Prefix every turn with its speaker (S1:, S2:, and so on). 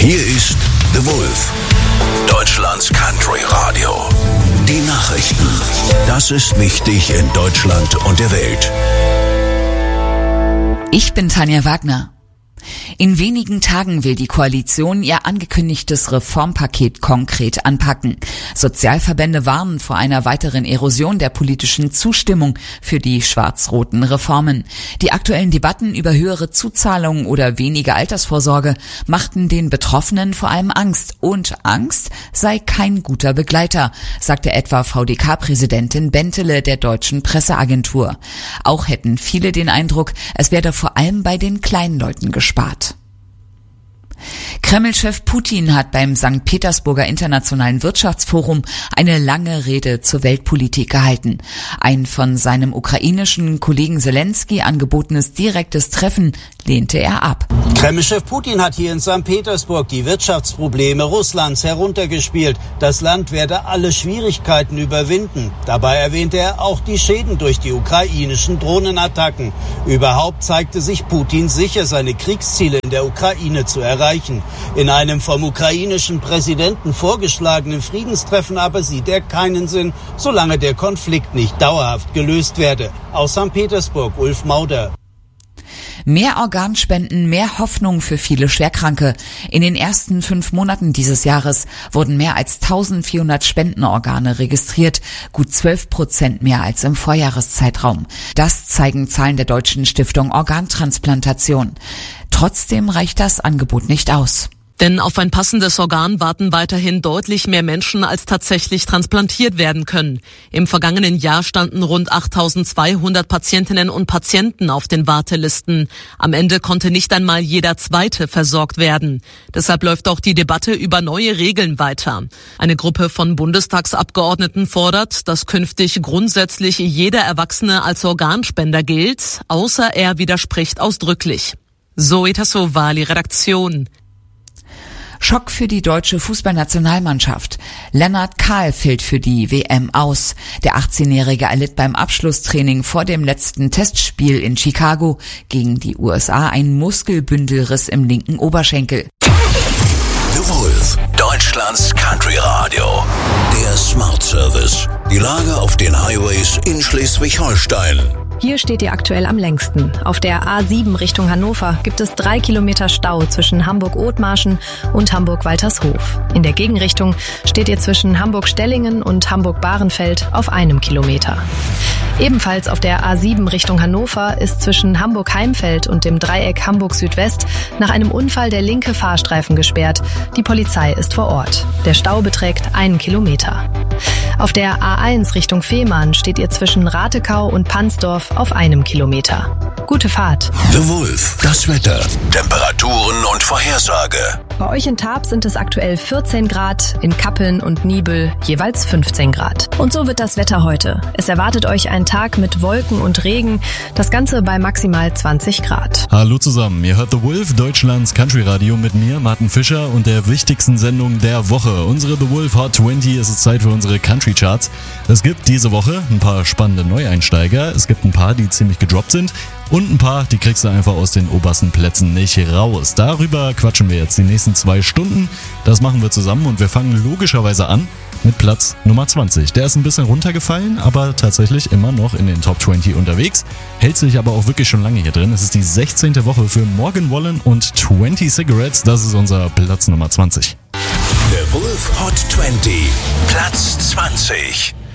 S1: Hier ist The Wolf, Deutschlands Country Radio. Die Nachrichten. Das ist wichtig in Deutschland und der Welt.
S2: Ich bin Tanja Wagner. In wenigen Tagen will die Koalition ihr angekündigtes Reformpaket konkret anpacken. Sozialverbände warnen vor einer weiteren Erosion der politischen Zustimmung für die schwarz-roten Reformen. Die aktuellen Debatten über höhere Zuzahlungen oder weniger Altersvorsorge machten den Betroffenen vor allem Angst. Und Angst sei kein guter Begleiter, sagte etwa VDK-Präsidentin Bentele der Deutschen Presseagentur. Auch hätten viele den Eindruck, es werde vor allem bei den kleinen Leuten gespart. Kreml-Chef Putin hat beim St. Petersburger Internationalen Wirtschaftsforum eine lange Rede zur Weltpolitik gehalten. Ein von seinem ukrainischen Kollegen Zelensky angebotenes direktes Treffen lehnte er ab.
S3: Kreml-Chef Putin hat hier in St. Petersburg die Wirtschaftsprobleme Russlands heruntergespielt. Das Land werde alle Schwierigkeiten überwinden. Dabei erwähnte er auch die Schäden durch die ukrainischen Drohnenattacken. Überhaupt zeigte sich Putin sicher, seine Kriegsziele in der Ukraine zu erreichen. In einem vom ukrainischen Präsidenten vorgeschlagenen Friedenstreffen aber sieht er keinen Sinn, solange der Konflikt nicht dauerhaft gelöst werde. Aus St. Petersburg, Ulf Mauder.
S2: Mehr Organspenden, mehr Hoffnung für viele Schwerkranke. In den ersten 5 Monaten dieses Jahres wurden mehr als 1400 Spendenorgane registriert, gut 12% mehr als im Vorjahreszeitraum. Das zeigen Zahlen der Deutschen Stiftung Organtransplantation. Trotzdem reicht das Angebot nicht aus.
S4: Denn auf ein passendes Organ warten weiterhin deutlich mehr Menschen, als tatsächlich transplantiert werden können. Im vergangenen Jahr standen rund 8200 Patientinnen und Patienten auf den Wartelisten. Am Ende konnte nicht einmal jeder Zweite versorgt werden. Deshalb läuft auch die Debatte über neue Regeln weiter. Eine Gruppe von Bundestagsabgeordneten fordert, dass künftig grundsätzlich jeder Erwachsene als Organspender gilt, außer er widerspricht ausdrücklich. Zoe Tassovali, Redaktion.
S2: Schock für die deutsche Fußballnationalmannschaft. Lennart Kahl fällt für die WM aus. Der 18-Jährige erlitt beim Abschlusstraining vor dem letzten Testspiel in Chicago gegen die USA einen Muskelbündelriss im linken Oberschenkel.
S1: The Wolf, Deutschlands Country Radio. Der Smart Service. Die Lage auf den Highways in Schleswig-Holstein.
S5: Hier steht ihr aktuell am längsten. Auf der A7 Richtung Hannover gibt es 3 Kilometer Stau zwischen Hamburg-Othmarschen und Hamburg-Waltershof. In der Gegenrichtung steht ihr zwischen Hamburg-Stellingen und Hamburg-Bahrenfeld auf 1 Kilometer. Ebenfalls auf der A7 Richtung Hannover ist zwischen Hamburg-Heimfeld und dem Dreieck Hamburg-Südwest nach einem Unfall der linke Fahrstreifen gesperrt. Die Polizei ist vor Ort. Der Stau beträgt 1 Kilometer. Auf der A1 Richtung Fehmarn steht ihr zwischen Ratekau und Pansdorf auf 1 Kilometer. Gute Fahrt.
S1: The Wolf, das Wetter, Temperaturen und Vorhersage.
S5: Bei euch in Tarp sind es aktuell 14 Grad, in Kappeln und Niebel jeweils 15 Grad. Und so wird das Wetter heute. Es erwartet euch ein Tag mit Wolken und Regen, das Ganze bei maximal 20 Grad.
S6: Hallo zusammen, ihr hört The Wolf, Deutschlands Country Radio mit mir, Martin Fischer und der wichtigsten Sendung der Woche. Unsere The Wolf Hot 20, es ist Zeit für unsere Country Charts. Es gibt diese Woche ein paar spannende Neueinsteiger, es gibt ein paar, die ziemlich gedroppt sind und ein paar, die kriegst du einfach aus den obersten Plätzen nicht raus. Darüber quatschen wir jetzt die nächsten 2 Stunden. Das machen wir zusammen und wir fangen logischerweise an mit Platz Nummer 20. Der ist ein bisschen runtergefallen, aber tatsächlich immer noch in den Top 20 unterwegs. Hält sich aber auch wirklich schon lange hier drin. Es ist die 16. Woche für Morgan Wallen und 20 Cigarettes. Das ist unser Platz Nummer 20.
S1: The Wolf Hot 20, Platz 20.